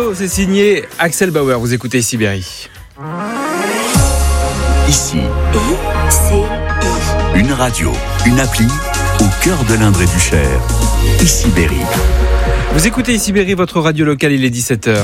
météo, c'est signé Axel Bauer. Vous écoutez ici Berry. Ici, une radio, une appli au cœur de l'Indre et du Cher. Ici Berry. Vous écoutez ici Berry, votre radio locale, il est 17h.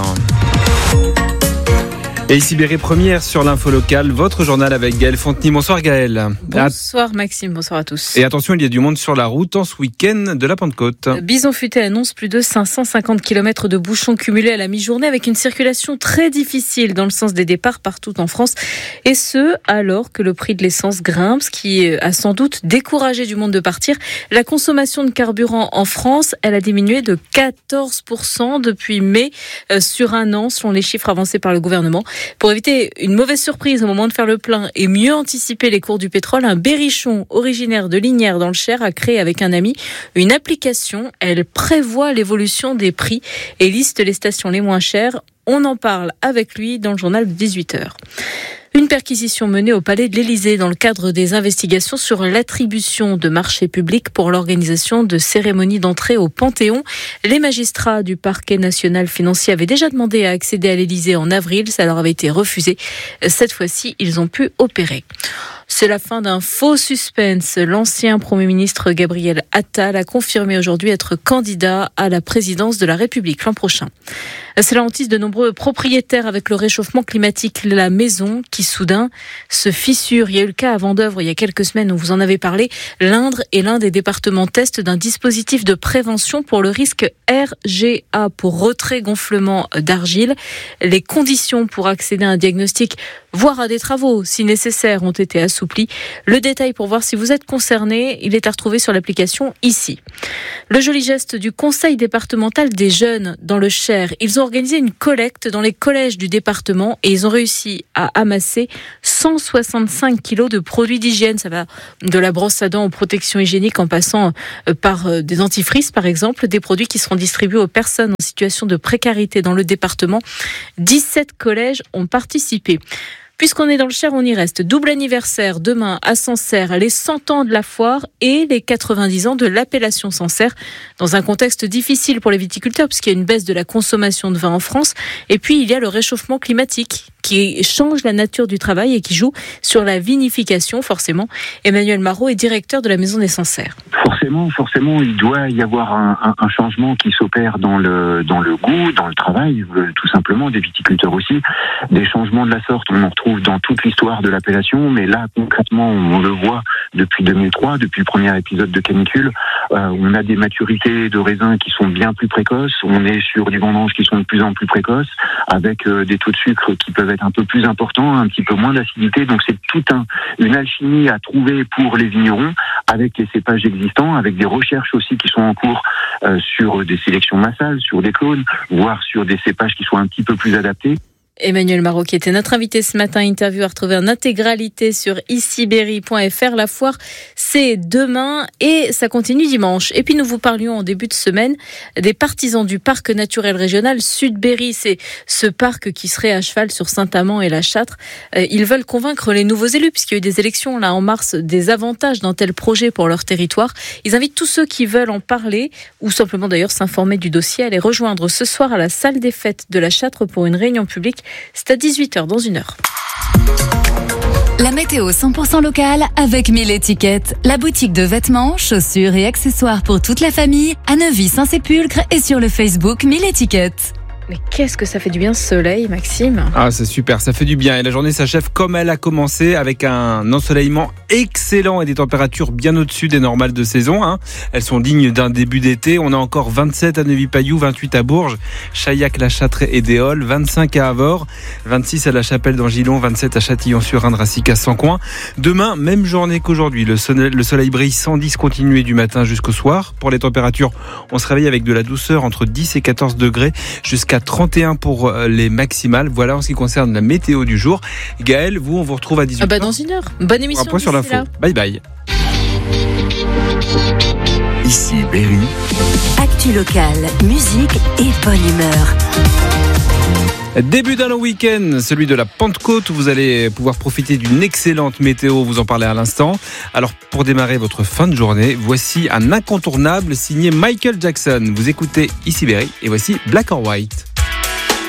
Et ici Berry, première sur l'info locale, votre journal avec Gaëlle Fontenay. Bonsoir Gaëlle. Bonsoir Maxime, bonsoir à tous. Et attention, il y a du monde sur la route en ce week-end de la Pentecôte. Bison Futé annonce plus de 550 km de bouchons cumulés à la mi-journée avec une circulation très difficile dans le sens des départs partout en France. Et ce, alors que le prix de l'essence grimpe, ce qui a sans doute découragé du monde de partir. La consommation de carburant en France, elle a diminué de 14% depuis mai sur un an, selon les chiffres avancés par le gouvernement. Pour éviter une mauvaise surprise au moment de faire le plein et mieux anticiper les cours du pétrole, un berrichon originaire de Lignières dans le Cher a créé avec un ami une application. Elle prévoit l'évolution des prix et liste les stations les moins chères. On en parle avec lui dans le journal de 18h. Une perquisition menée au Palais de l'Élysée dans le cadre des investigations sur l'attribution de marchés publics pour l'organisation de cérémonies d'entrée au Panthéon. Les magistrats du parquet national financier avaient déjà demandé à accéder à l'Élysée en avril. Ça leur avait été refusé. Cette fois-ci, ils ont pu opérer. C'est la fin d'un faux suspense. L'ancien Premier ministre Gabriel Attal a confirmé aujourd'hui être candidat à la présidence de la République l'an prochain. C'est la hantise de nombreux propriétaires avec le réchauffement climatique. La maison qui soudain se fissure. Il y a eu le cas à Vendeuvre il y a quelques semaines, on vous en avait parlé. L'Indre est l'un des départements test d'un dispositif de prévention pour le risque RGA, pour retrait-gonflement d'argile. Les conditions pour accéder à un diagnostic, voire à des travaux, si nécessaire, ont été assouplies. Le détail pour voir si vous êtes concerné, il est à retrouver sur l'application ici. Le joli geste du Conseil départemental des jeunes dans le Cher. Ils ont organisé une collecte dans les collèges du département et ils ont réussi à amasser 165 kilos de produits d'hygiène. Ça va de la brosse à dents aux protections hygiéniques en passant par des dentifrices par exemple, des produits qui seront distribués aux personnes en situation de précarité dans le département. 17 collèges ont participé. Puisqu'on est dans le Cher, on y reste. Double anniversaire demain à Sancerre, les 100 ans de la foire et les 90 ans de l'appellation Sancerre, dans un contexte difficile pour les viticulteurs puisqu'il y a une baisse de la consommation de vin en France. Et puis il y a le réchauffement climatique qui change la nature du travail et qui joue sur la vinification, forcément. Emmanuel Marot est directeur de la Maison des Sancerres. Forcément, il doit y avoir un changement qui s'opère dans le goût, dans le travail, tout simplement, des viticulteurs aussi. Des changements de la sorte, on en retrouve dans toute l'histoire de l'appellation, mais là, concrètement, on le voit depuis 2003, depuis le premier épisode de canicule. On a des maturités de raisins qui sont bien plus précoces, on est sur des vendanges qui sont de plus en plus précoces, avec des taux de sucre qui peuvent être un peu plus importants, un petit peu moins d'acidité. Donc c'est toute une alchimie à trouver pour les vignerons, avec les cépages existants, avec des recherches aussi qui sont en cours sur des sélections massales, sur des clones, voire sur des cépages qui soient un petit peu plus adaptés. Emmanuel Marot qui était notre invité ce matin, interview à retrouver en intégralité sur iciberry.fr. La foire, c'est demain et ça continue dimanche. Et puis nous vous parlions en début de semaine des partisans du parc naturel régional Sud-Berry. C'est ce parc qui serait à cheval sur Saint-Amand et la Châtre. Ils veulent convaincre les nouveaux élus, puisqu'il y a eu des élections là en mars, des avantages d'un tel projet pour leur territoire. Ils invitent tous ceux qui veulent en parler ou simplement d'ailleurs s'informer du dossier à les rejoindre ce soir à la salle des fêtes de la Châtre pour une réunion publique. C'est à 18h dans une heure. La météo 100% locale avec 1000 étiquettes. La boutique de vêtements, chaussures et accessoires pour toute la famille à Neuvy-Saint-Sépulcre et sur le Facebook 1000 étiquettes. Mais qu'est-ce que ça fait du bien ce soleil, Maxime ? Ah, c'est super, ça fait du bien. Et la journée s'achève comme elle a commencé, avec un ensoleillement excellent et des températures bien au-dessus des normales de saison. Elles sont dignes d'un début d'été. On a encore 27 à Neuvy-Pailloux, 28 à Bourges, Chaillac, La Châtre et Déol, 25 à Avord, 26 à La Chapelle d'Angilon, 27 à Châtillon-sur-Indre, Drassic à Sancoin. Demain, même journée qu'aujourd'hui. Le soleil brille sans discontinuer du matin jusqu'au soir. Pour les températures, on se réveille avec de la douceur entre 10 et 14 degrés, jusqu'à 31 pour les maximales. Voilà en ce qui concerne la météo du jour. Gaëlle, vous, on vous retrouve à 18h. Dans une heure. Bonne émission. Un point sur l'info. Bye bye. Ici Berry. Actu locale, musique et bonne humeur. Début d'un long week-end, celui de la Pentecôte, où vous allez pouvoir profiter d'une excellente météo, vous en parlez à l'instant. Alors pour démarrer votre fin de journée, voici un incontournable signé Michael Jackson. Vous écoutez ici Berry et voici Black or White.